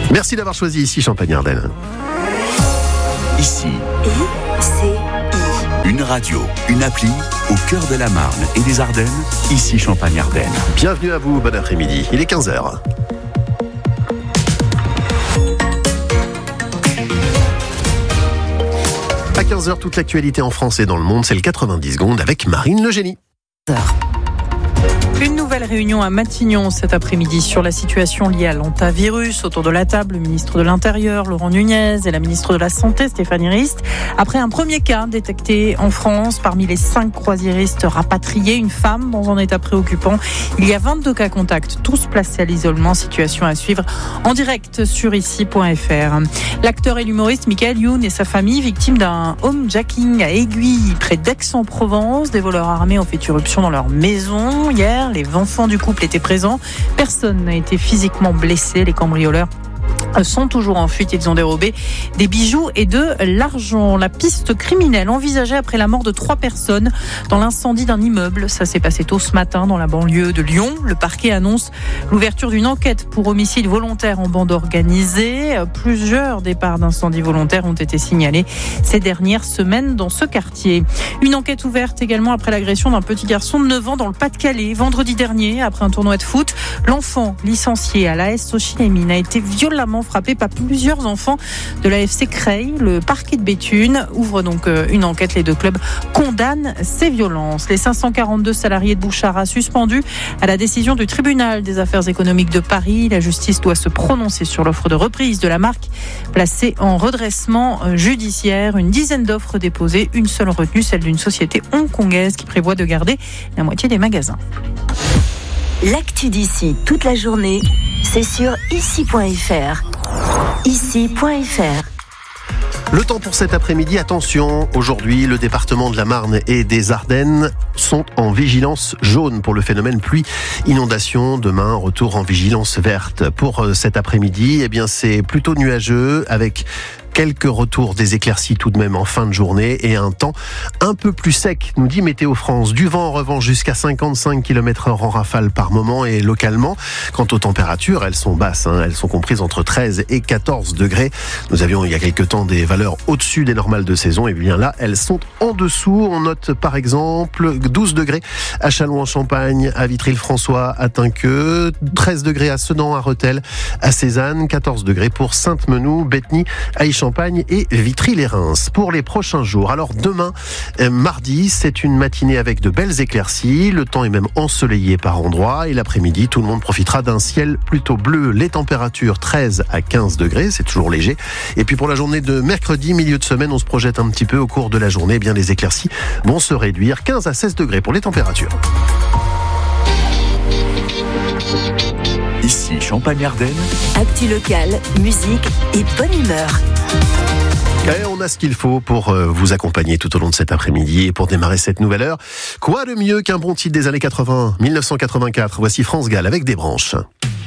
Merci d'avoir choisi ici Champagne-Ardenne. Ici, une radio, une appli au cœur de la Marne et des Ardennes, ici Champagne-Ardenne. Bienvenue à vous, bon après-midi, il est 15h. À 15h, toute l'actualité en France et dans le monde, c'est le 90 secondes avec Marine Le Génie. Une nouvelle réunion à Matignon cet après-midi sur la situation liée à l'hantavirus. Autour de la table, le ministre de l'Intérieur, Laurent Nunez, et la ministre de la Santé, Stéphanie Rist. Après un premier cas détecté en France, parmi les 5 croisiéristes rapatriés, une femme dans un état préoccupant. Il y a 22 cas contacts, tous placés à l'isolement. Situation à suivre en direct sur ici.fr. L'acteur et l'humoriste Michael Youn et sa famille, victimes d'un homejacking à Aiguille, près d'Aix-en-Provence. Des voleurs armés ont fait irruption dans leur maison hier. Les enfants du couple étaient présents. Personne n'a été physiquement blessé. Les cambrioleurs sont toujours en fuite. Ils ont dérobé des bijoux et de l'argent. La piste criminelle envisagée après la mort de 3 personnes dans l'incendie d'un immeuble. Ça s'est passé tôt ce matin dans la banlieue de Lyon. Le parquet annonce l'ouverture d'une enquête pour homicide volontaire en bande organisée. Plusieurs départs d'incendie volontaires ont été signalés ces dernières semaines dans ce quartier. Une enquête ouverte également après l'agression d'un petit garçon de 9 ans dans le Pas-de-Calais. Vendredi dernier, après un tournoi de foot, l'enfant licencié à l'AS Sochaux-les-Mines a été violemment frappé par plusieurs enfants de la FC Creil. Le parquet de Béthune ouvre donc une enquête. Les 2 clubs condamnent ces violences. Les 542 salariés de Bouchara suspendus à la décision du tribunal des affaires économiques de Paris. La justice doit se prononcer sur l'offre de reprise de la marque placée en redressement judiciaire. Une dizaine d'offres déposées, une seule retenue, celle d'une société hongkongaise qui prévoit de garder la moitié des magasins. L'actu d'ici toute la journée, c'est sur ici.fr. Ici.fr. Le temps pour cet après-midi, attention, aujourd'hui le département de la Marne et des Ardennes sont en vigilance jaune pour le phénomène pluie-inondation. Demain, retour en vigilance verte. Pour cet après-midi, eh bien c'est plutôt nuageux avec quelques retours des éclaircies tout de même en fin de journée et un temps un peu plus sec, nous dit Météo France. Du vent en revanche jusqu'à 55 km/h en rafale par moment et localement. Quant aux températures, elles sont basses, elles sont comprises entre 13 et 14 degrés. Nous avions il y a quelques temps des valeurs au-dessus des normales de saison, et bien là, elles sont en dessous. On note par exemple 12 degrés à Châlons-en-Champagne, à Vitry-le-François, à Tinqueux, 13 degrés à Sedan, à Rethel, à Cézanne, 14 degrés pour Sainte-Menou, Bétheny, Aix-en-Champagne et Vitry-les-Reims. Pour les prochains jours, alors demain, mardi, c'est une matinée avec de belles éclaircies. Le temps est même ensoleillé par endroits et l'après-midi, tout le monde profitera d'un ciel plutôt bleu. Les températures 13 à 15 degrés, c'est toujours léger. Et puis pour la journée de mercredi, milieu de semaine, on se projette un petit peu au cours de la journée. Eh bien, les éclaircies vont se réduire, 15 à 16 degrés pour les températures. Ici Champagne-Ardenne. Actu locale, musique et bonne humeur. Et on a ce qu'il faut pour vous accompagner tout au long de cet après-midi et pour démarrer cette nouvelle heure. Quoi de mieux qu'un bon titre des années 80, 1984. Voici France Gall avec Des branches.